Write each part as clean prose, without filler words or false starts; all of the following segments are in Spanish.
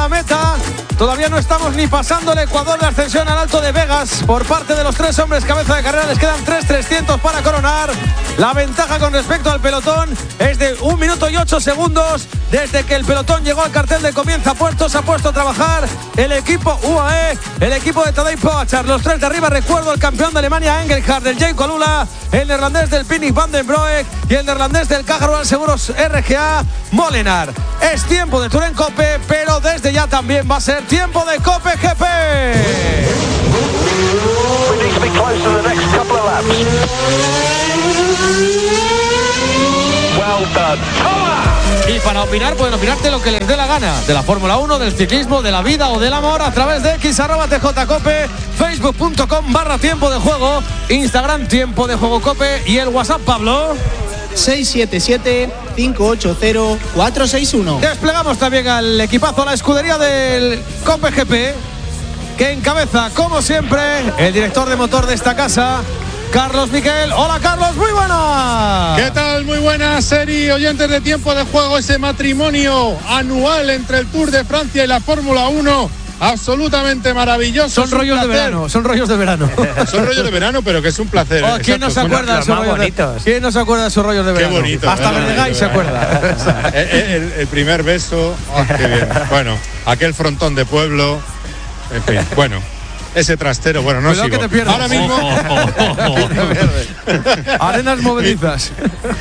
la meta. Todavía no estamos ni pasando el Ecuador de ascensión al Alto de Vegas. Por parte de los tres hombres cabeza de carrera les quedan 3.300 para coronar. La ventaja con respecto al pelotón es de 1 minuto y 8 segundos. Desde que el pelotón llegó al cartel de comienza puerto, se ha puesto a trabajar el equipo UAE, el equipo de Tadej Pogačar. Los tres de arriba, recuerdo, el campeón de Alemania Engelhardt, el Jayco Alula, el neerlandés del Pinnick van den Broek y el neerlandés del Caja Rural Seguros RGA Molenaar. Es tiempo de Tour en Cope, pero desde ya también va a ser tiempo de Cope GP. Y para opinar, pueden opinarte lo que les dé la gana, de la Fórmula 1, del ciclismo, de la vida o del amor, a través de x@tjcope, facebook.com/tiempo de juego, Instagram tiempo de juego cope y el WhatsApp, Pablo, 677-580-461. Desplegamos también al equipazo, a la escudería del Cope GP, que encabeza, como siempre, el director de motor de esta casa, Carlos Miquel. Hola, Carlos, muy buenas. ¿Qué tal? Muy buenas, Seri, oyentes de Tiempo de Juego. Ese matrimonio anual entre el Tour de Francia y la Fórmula 1, absolutamente maravilloso. Son rollos de verano, son rollos de verano. Son rollos de verano, pero que es un placer. Oh, ¿quién no se acuerda de esos rollos bonitos? ¿Quién no se acuerda de esos rollos de verano? Qué bonito. Hasta Verdegay se acuerda. El primer beso, oh, qué bien. Bueno, aquel frontón de pueblo, en fin, bueno. Ese trastero, bueno, no sigo. Que te pierdes. Ahora mismo arenas movedizas.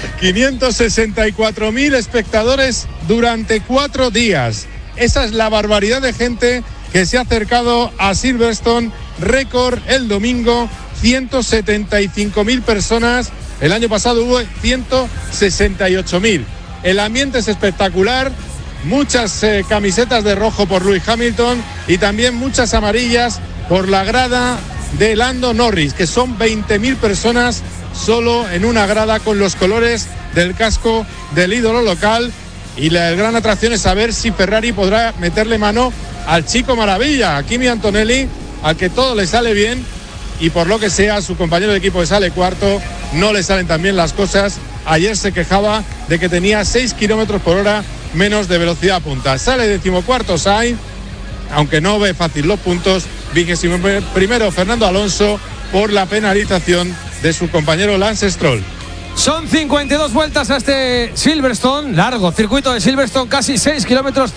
564.000 espectadores durante 4 días. Esa es la barbaridad de gente que se ha acercado a Silverstone. Récord el domingo, 175.000 personas. El año pasado hubo 168.000. El ambiente es espectacular. Muchas camisetas de rojo por Lewis Hamilton y también muchas amarillas por la grada de Lando Norris, que son 20.000 personas solo en una grada con los colores del casco del ídolo local. Y la gran atracción es saber si Ferrari podrá meterle mano al chico maravilla, a Kimi Antonelli, al que todo le sale bien, y por lo que sea su compañero de equipo que sale cuarto no le salen tan bien las cosas. Ayer se quejaba de que tenía 6 kilómetros por hora menos de velocidad punta. Sale 14º Sainz, aunque no ve fácil los puntos. 21º Fernando Alonso por la penalización de su compañero Lance Stroll. Son 52 vueltas a este Silverstone, largo circuito de Silverstone, casi 6 kilómetros,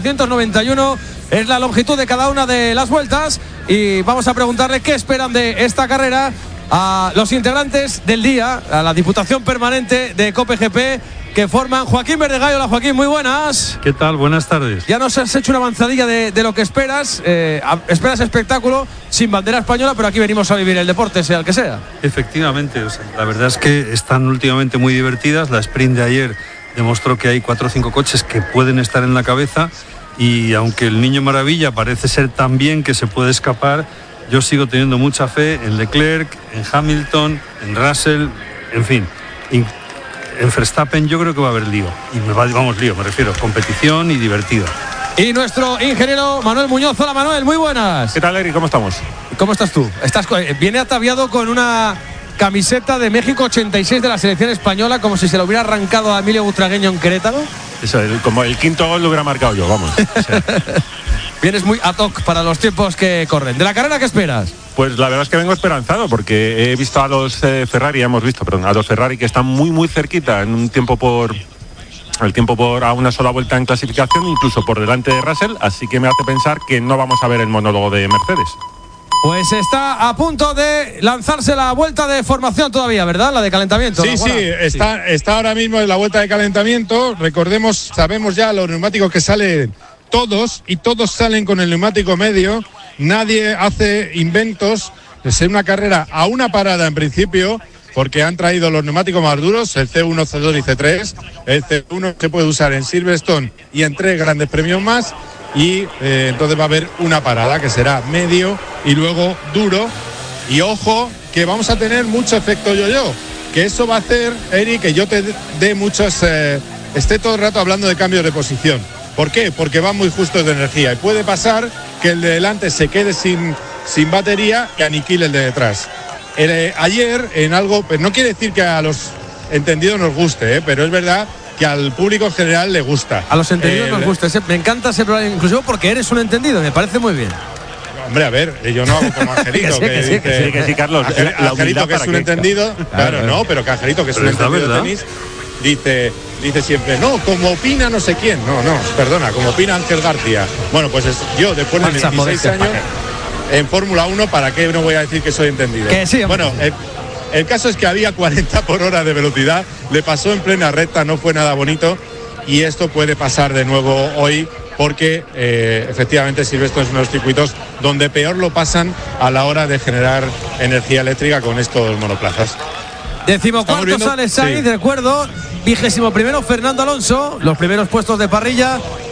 5.891 es la longitud de cada una de las vueltas. Y vamos a preguntarle qué esperan de esta carrera a los integrantes del día, a la Diputación Permanente de Cope GP, que forman Joaquín Verdegay. Hola, Joaquín, muy buenas. ¿Qué tal? Buenas tardes. Ya nos has hecho una avanzadilla de lo que esperas. Esperas espectáculo sin bandera española, pero aquí venimos a vivir el deporte, sea el que sea. Efectivamente, o sea, la verdad es que están últimamente muy divertidas. La sprint de ayer demostró que hay 4 o 5 coches que pueden estar en la cabeza, y aunque el Niño Maravilla parece ser tan bien que se puede escapar, yo sigo teniendo mucha fe en Leclerc, en Hamilton, en Russell, en fin. En Verstappen yo creo que va a haber lío. Y lío, me refiero, competición y divertido. Y nuestro ingeniero Manuel Muñoz. Hola, Manuel, muy buenas. ¿Qué tal, Eric? ¿Cómo estamos? ¿Cómo estás tú? Viene ataviado con una camiseta de México 86 de la selección española, como si se lo hubiera arrancado a Emilio Butragueño en Querétaro. Eso, como el 5º gol lo hubiera marcado yo, vamos. O sea. Vienes muy ad hoc para los tiempos que corren. ¿De la carrera qué esperas? Pues la verdad es que vengo esperanzado, porque he visto a los Ferrari, a los Ferrari que están muy muy cerquita en un tiempo a una sola vuelta en clasificación, incluso por delante de Russell, así que me hace pensar que no vamos a ver el monólogo de Mercedes. Pues está a punto de lanzarse la vuelta de formación todavía, ¿verdad? La de calentamiento. Sí, está ahora mismo en la vuelta de calentamiento. Recordemos, sabemos ya los neumáticos que salen todos, y todos salen con el neumático medio. Nadie hace inventos. Es una carrera a una parada en principio, porque han traído los neumáticos más duros, el C1, C2 y C3. El C1 se puede usar en Silverstone y en 3 grandes premios más. Y entonces va a haber una parada que será medio y luego duro. Y ojo, que vamos a tener mucho efecto yo-yo, que eso va a hacer, Eric, que yo te dé muchos, esté todo el rato hablando de cambios de posición. ¿Por qué? Porque van muy justos de energía y puede pasar que el de delante se quede sin batería y aniquile el de detrás. Ayer en algo, pues no quiere decir que a los entendidos nos guste, pero es verdad que al público en general le gusta. A los entendidos nos gusta. Me encanta ese programa, inclusive porque eres un entendido, me parece muy bien. Hombre, a ver, yo no hago como Angelito, que sí, Carlos. Angelito, que es un entendido, claro, no, pero que Angelito, que es un entendido de tenis, dice siempre, no, como opina no sé quién. No, perdona, como opina Ángel García. Bueno, pues yo, después de 26 años en Fórmula 1, ¿para qué no voy a decir que soy entendido? Que sí, bueno, el caso es que había 40 por hora de velocidad, le pasó en plena recta, no fue nada bonito, y esto puede pasar de nuevo hoy, porque efectivamente Silverstone es uno de los circuitos donde peor lo pasan a la hora de generar energía eléctrica con estos monoplazas. 14º sale Sainz, recuerdo, 21º Fernando Alonso, los primeros puestos de parrilla.